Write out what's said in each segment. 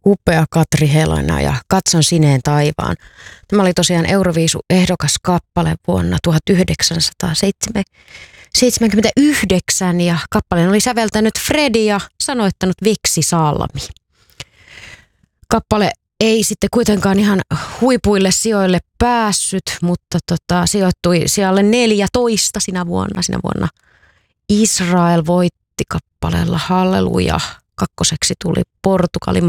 upea Katri Helena ja Katson sineen taivaan. Tämä oli tosiaan Euroviisu-ehdokas kappale vuonna 1979 ja kappaleen oli säveltänyt Fredi ja sanoittanut Veksi Salmi. Kappale ei sitten kuitenkaan ihan huipuille sijoille päässyt, mutta sijoittui sijalle 14 sinä vuonna. Israel voitti kappaleella Halleluja. Kakkoseksi tuli Portugali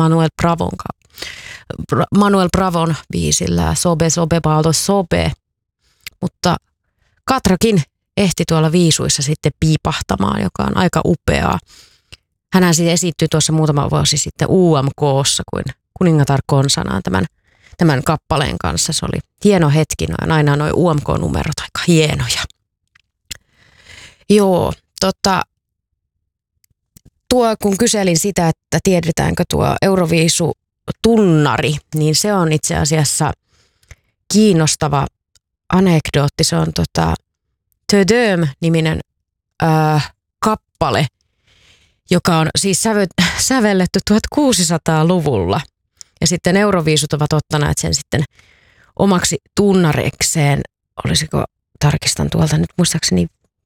Manuel Bravon biisillä Sobe Sobe Baldo Sobe. Mutta Katrakin ehti tuolla viisuissa sitten piipahtamaan, joka on aika upeaa. Hänhän sitten esiintyi tuossa muutama vuosi sitten UMK:ssa kuin kuningatar konsanaan tämän kappaleen kanssa. Se oli hieno hetki, aina nuo UMK-numerot aika hienoja. Joo, kun kyselin sitä, että tiedetäänkö tuo Euroviisu-tunnari, niin se on itse asiassa kiinnostava anekdootti. Se on Tödöm-niminen kappale, joka on siis sävelletty 1600-luvulla. Ja sitten Euroviisut ovat ottaneet sen sitten omaksi tunnarekseen. Olisiko, tarkistan tuolta nyt muistaakseni,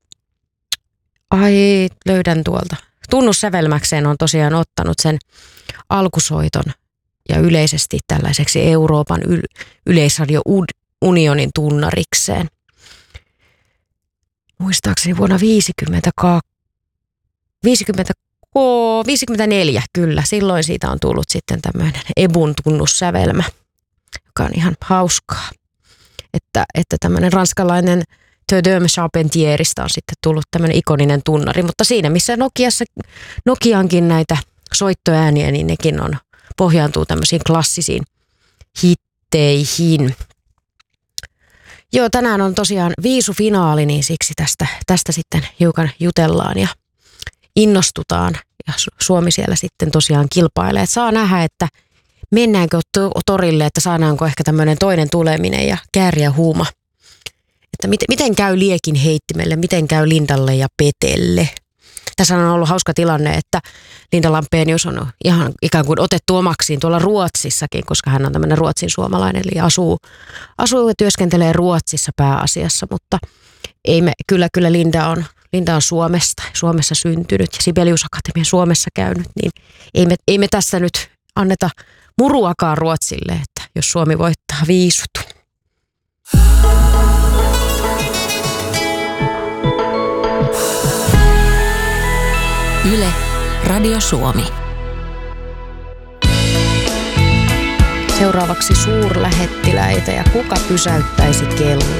löydän tuolta. Tunnussävelmäkseen on tosiaan ottanut sen alkusoiton ja yleisesti tällaiseksi Euroopan yleisradio-unionin tunnarikseen. Muistaakseni vuonna 54, kyllä. Silloin siitä on tullut sitten tämmöinen EBUn tunnussävelmä, joka on ihan hauskaa. Että tämmöinen ranskalainen Tödöm Charpentierista on sitten tullut tämmöinen ikoninen tunnari, mutta siinä missä Nokiankin näitä soittoääniä, niin nekin pohjaantuu tämmöisiin klassisiin hitteihin. Joo, tänään on tosiaan viisufinaali, niin siksi tästä sitten hiukan jutellaan ja innostutaan. Ja Suomi siellä sitten tosiaan kilpailee. Saa nähdä, että mennäänkö torille, että saadaanko ehkä tämmöinen toinen tuleminen ja kääriä huuma. Että miten käy Liekin heittimelle, miten käy Lindalle ja Petelle. Tässä on ollut hauska tilanne, että Linda Lampenius on ihan ikään kuin otettu omaksiin tuolla Ruotsissakin, koska hän on tämmöinen ruotsin suomalainen, eli asuu ja työskentelee Ruotsissa pääasiassa, mutta kyllä Linda on Suomessa syntynyt ja Sibelius Akatemia Suomessa käynyt, niin ei me tässä nyt anneta muruakaan Ruotsille, että jos Suomi voittaa viisut. Yle, Radio Suomi. Seuraavaksi suurlähettiläitä ja kuka pysäyttäisi kellon.